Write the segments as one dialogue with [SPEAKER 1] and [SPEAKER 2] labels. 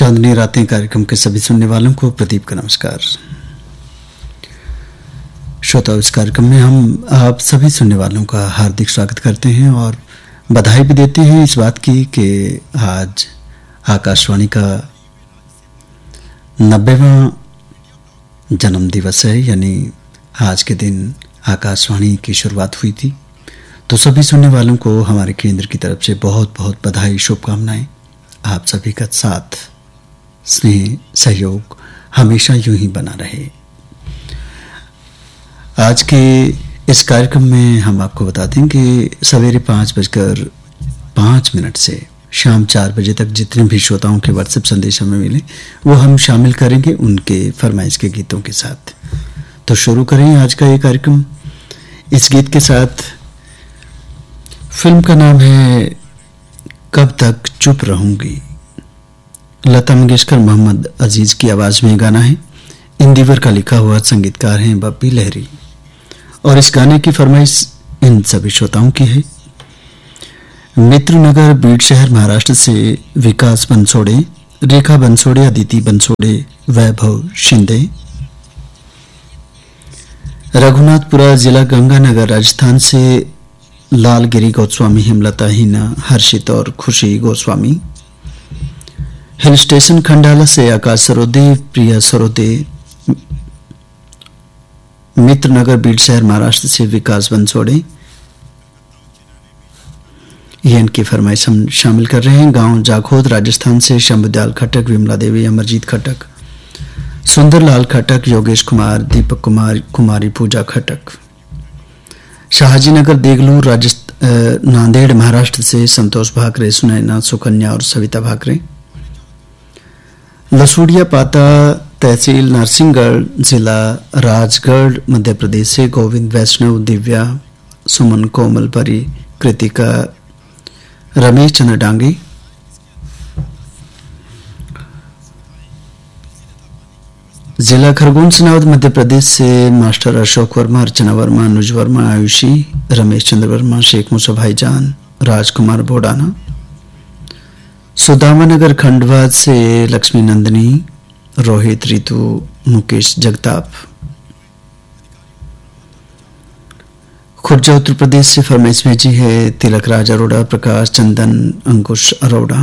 [SPEAKER 1] चांदनी रातें कार्यक्रम के सभी सुनने वालों को प्रदीप का नमस्कार। श्रोताओं, इस कार्यक्रम में हम आप सभी सुनने वालों का हार्दिक स्वागत करते हैं और बधाई भी देते हैं इस बात की कि आज आकाशवाणी का 90वां जन्म दिवस है, यानी आज के दिन आकाशवाणी की शुरुआत हुई थी। तो सभी सुनने वालों को हमारे केंद्र की तरफ से बहुत बहुत बधाई, शुभकामनाएं। आप सभी का साथ, स्नेह, सहयोग हमेशा यूं ही बना रहे। आज के इस कार्यक्रम में हम आपको बता दें कि सवेरे 5:05 से शाम 4 बजे तक जितने भी श्रोताओं के व्हाट्सएप संदेश हमें मिले वो हम शामिल करेंगे उनके फरमाइश के गीतों के साथ। तो शुरू करें आज का ये कार्यक्रम इस गीत के साथ। फिल्म का नाम है कब तक चुप रहूंगी। लता मंगेशकर, मोहम्मद अजीज की आवाज में गाना है। इंदिवर का लिखा हुआ, संगीतकार हैं बप्पी लहरी। और इस गाने की फरमाइश इन सभी श्रोताओं की है। मित्रनगर, बीड शहर, महाराष्ट्र से विकास बनसोड़े, रेखा बनसोड़े, अदिति बनसोड़े, वैभव शिंदे। रघुनाथपुरा जिला, गंगानगर, राजस्थान से लालगिरी गोस्वामी, हेमलता, हिना, हर्षित और खुशी गोस्वामी। हिल स्टेशन खंडाला से आकाश सरोदे, प्रिया सरोदे। मित्रनगर, बीड शहर, महाराष्ट्र से विकास बनसोड़े। ये इनकी फरमाइश हम शामिल कर रहे हैं। गांव जाखोद, राजस्थान से शंभुदयाल खटक, विमला देवी, अमरजीत खटक, सुंदरलाल खटक, योगेश कुमार, दीपक कुमार, कुमारी पूजा खटक। शाहजीनगर, देगलूर, नांदेड़, महाराष्ट्र से संतोष भाकरे, सुनैना, सुकन्या और सविता भाकरे। लसूड़िया पाता, तहसील नरसिंहगढ़, जिला राजगढ़, मध्य प्रदेश से गोविंद वैष्णव, दिव्या, सुमन, कोमल, परी, कृतिका, रमेश चंद्र डांगी। जिला खरगोन सनावद, मध्य प्रदेश से मास्टर अशोक वर्मा, अर्चना वर्मा, अनुज वर्मा, आयुषी, रमेश चंद्र वर्मा, शेख मूसा भाईजान, राजकुमार बोडाना। सुदामानगर, खंडवा से लक्ष्मी नंदनी, रोहित, रितु, मुकेश जगताप। खुर्जा, उत्तर प्रदेश से फरमाइश भेजी है तिलक राज अरोड़ा, प्रकाश, चंदन, अंकुश अरोड़ा।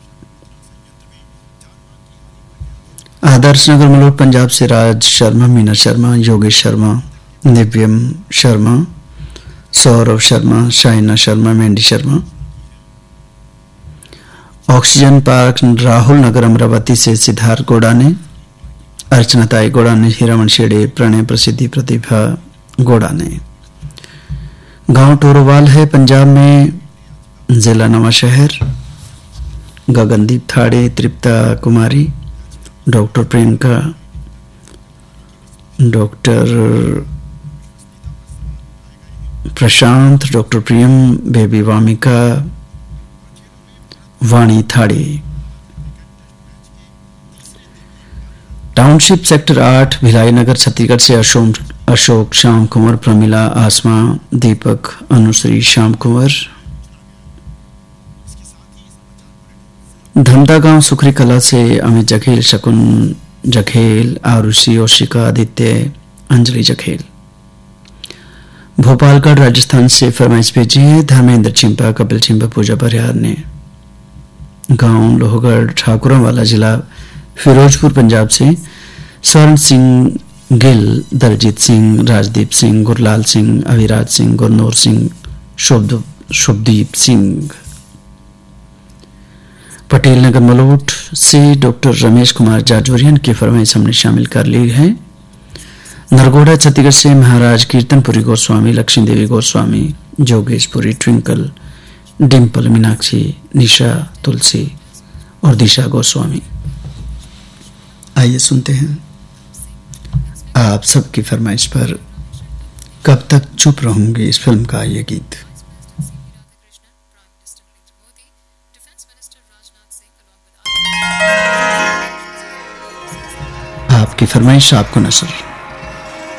[SPEAKER 1] आदर्श नगर, मलोट, पंजाब से राज शर्मा, मीना शर्मा, योगेश शर्मा, दिव्यम शर्मा, सौरभ शर्मा, शाइना शर्मा, मेंढी शर्मा। ऑक्सीजन पार्क, राहुल नगर, अमरावती से सिद्धार्थ गोड़ाने, अर्चना ताई गोड़ाने, हीरामन शेड़े, प्रणय प्रसिद्धि, प्रतिभा गोड़ाने। गांव टोरोवाल है पंजाब में, जिला नवा शहर। गगनदीप थाड़े, तृप्ता कुमारी, डॉक्टर प्रियंका, डॉक्टर प्रशांत, डॉक्टर प्रियम, बेबी वामिका, वाणी थाड़े। टाउनशिप सेक्टर 8, भिलाई नगर, छत्तीसगढ़ से अशोक, श्याम कुंवर, प्रमिला, आसमा, दीपक, अनुश्री, श्याम कुंवर। धमदा गांव, सुखरी कला से अमित जखेल, शकुन जखेल, आरुषि, ओशिका, आदित्य, अंजलि जखेल। भोपालगढ़, राजस्थान से फरमाइश भेजी है धर्मेंद्र चिंपा, कपिल चिंपा, पूजा परिहार ने। गांव लोहगढ़, ठाकुरवाला, जिला फिरोजपुर, पंजाब से स्वर्ण सिंह गिल, दलजीत सिंह, राजदीप सिंह, गुरलाल सिंह, अविराज सिंह, गुरनूर सिंह, शुभदीप सिंह। पटेल नगर, मलोट से डॉक्टर रमेश कुमार जाजौरियन की फरमाइश हमने शामिल कर ली है। नरगोड़ा, छत्तीसगढ़ से महाराज कीर्तनपुरी गोस्वामी, लक्ष्मी देवी गोस्वामी, जोगेशपुरी, ट्विंकल, डिम्पल, मीनाक्षी, निशा, तुलसी और दिशा गोस्वामी। आइए सुनते हैं आप सबकी फरमाइश पर कब तक चुप रहूंगी इस फिल्म का ये गीत। आपकी फरमाइश आपको नसर।